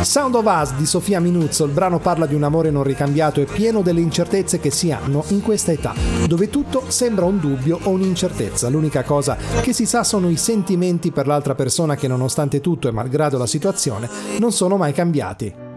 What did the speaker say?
Sound of Us di Sofia Minuzzo, il brano parla di un amore non ricambiato e pieno delle incertezze che si hanno in questa età, dove tutto sembra un dubbio o un'incertezza. L'unica cosa che si sa sono i sentimenti per l'altra persona che nonostante tutto e malgrado la situazione non sono mai cambiati.